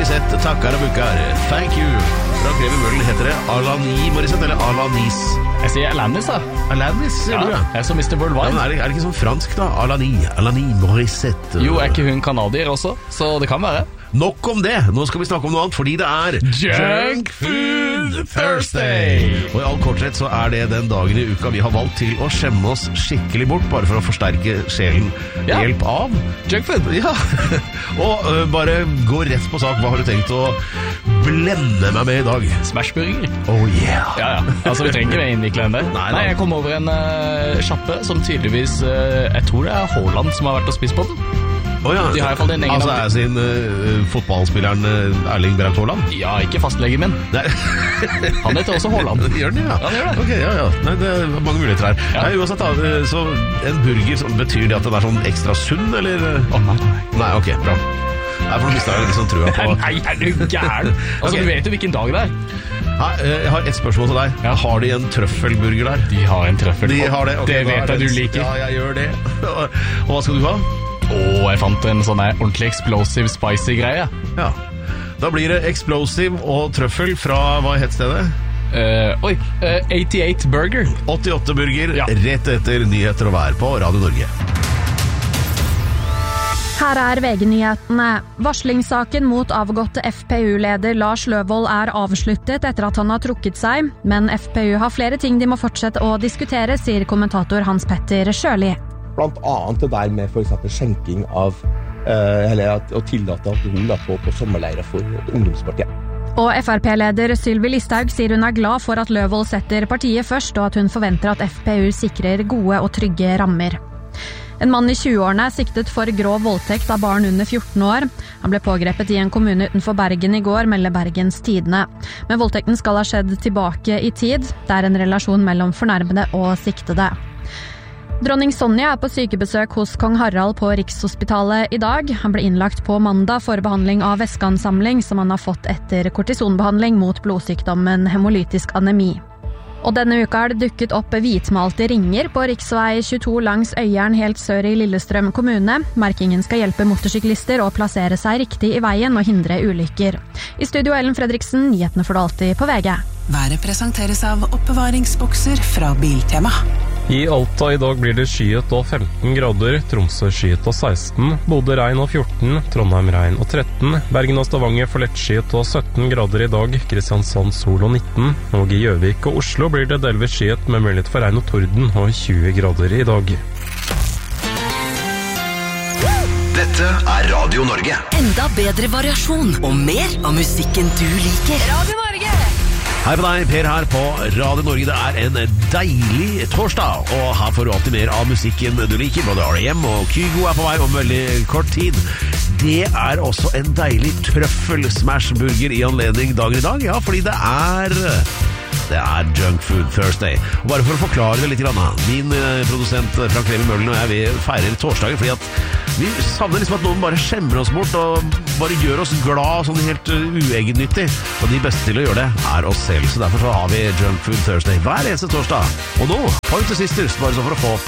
Morissette takker og bukker. Thank you. Fra Kremi Møllen heter det Alani Morissette eller Alanis? Jeg sier Alanis da. Alanis, sier du, ja. Jeg er som Mr. Worldwide. Ja, men er det ikke sånn fransk da? Alani Morissette. Jo, er ikke hun kanadier også? Så det kan være. Nok om det. Nå skal vi snakke om noe annet, fordi det er Junk Food Thursday. Og i all korthet så er det den dagen i uka vi har valgt til å skjemme oss skikkelig bort, bare for å forsterke sjelen ved hjelp av Junk Food. Ja. Og bare gå rett på sak. Hva har du tenkt å blende meg med i dag? Smashburger. Oh yeah. Ja. Altså vi trenger ikke mer innvikle enn det. Nei, jeg kom over en sjappe som tydeligvis, jeg tror det er Haaland som har vært og spist på den. Oh, ja. De har i hvert fall den egen altså er sin fotballspilleren Erling Braut Haaland? Ja, ikke fastlegen min. Han heter også Haaland. Gjør den, ja? Han gjør det. Ok, ja. Nei, det er mange muligheter her. Ja. Nei, uansett da, så en burger, betyr det at den er sånn ekstra sunn, eller? Nei, ok, bra. Nei, for nå mistet jeg liksom trua på... Nei, er du gæren? Altså, du vet jo hvilken dag det er. Nei, jeg har et spørsmål til deg. Ja. Har de en trøffelburger der? De har en trøffel. De har det. Okay, det vet jeg du liker. Ja, jeg gjør det. Og hva skal du ha? Jeg fant en sånn ordentlig explosive spicy greie. Ja, da blir det explosive og trøffel fra, hva het stedet? 88 Burger. 88 Burger, ja. Rett etter nyheter og vær på Radio Norge. Her er VG-nyhetene. Varslingssaken mot avgåtte FPU-leder Lars Løvold er avsluttet etter at han har trukket seg, men FPU har flere ting de må fortsette å diskutere, sier kommentator Hans Petter Sjøli. Blant annet det der med for eksempel skjenking av, eller å tillate alkohol på sommerleirer for ungdomspartiet. Og FRP-leder Sylvi Listhaug sier hun er glad for at Løvold setter partiet først, og at hun forventer at FPU sikrer gode og trygge rammer. En mann i 20-årene er siktet for grov voldtekt av barn under 14 år. Han ble pågrepet i en kommune utenfor Bergen i går, melder Bergens Tidende. Men voldtekten skal ha skjedd tilbake i tid. Det er en relasjon mellom fornærmede og siktede. Dronning Sonja er på sykebesøk hos kong Harald på Rikshospitalet i dag. Han ble innlagt på mandag for behandling av væskeansamling som han har fått etter kortisonbehandling mot blodsykdommen hemolytisk anemi. Og denne uka har det dukket opp hvitmalte ringer på riksvei 22 langs Øyeren helt sør i Lillestrøm kommune. Merkingen skal hjelpe motorsyklister å plassere seg riktig i veien og hindre ulykker. I studio Ellen Fredriksen, nyhetene får du alltid på VG. Været presenteres av oppbevaringsbokser fra Biltema. I Alta i dag blir det skyet og 15 grader, Tromsø skyet og 16, Bodø regn og 14, Trondheim regn og 13, Bergen og Stavanger får lettskyet og 17 grader i dag, Kristiansand sol og 19, og i Gjøvik og Oslo blir det delvis skyet med mulighet for regn og torden og 20 grader i dag. Dette er Radio Norge. Enda bedre variasjon og mer av musikken du liker. Radio Norge! Hei på deg, Per her på Radio Norge. Det er en deilig torsdag, og her får du alltid mer av musikken du liker. Både R.E.M. og Kygo er på vei om veldig kort tid. Det er også en deilig trøffel-smashburger i anledning dagen i dag, ja, fordi det er Junk Food Thursday. Og bare for å forklare det litt grann, min produsent Frank Kremi Møllen og jeg, vi feirer torsdagen fordi at vi savner liksom at noen bare skjemmer oss bort og bare gjør oss glad sånn helt uegennyttig. Og de beste til å gjøre det er oss selv, så derfor så har vi Junk Food Thursday hver eneste torsdag. Og nå, Pointer Sisters, bare så for å få opp